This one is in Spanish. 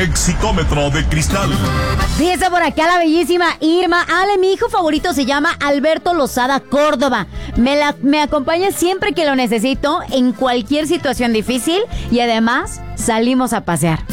Exicómetro de cristal. Dice por acá la bellísima Irma: Ale, mi hijo favorito se llama Alberto Lozada Córdoba. Me acompaña siempre que lo necesito, en cualquier situación difícil, y además salimos a pasear.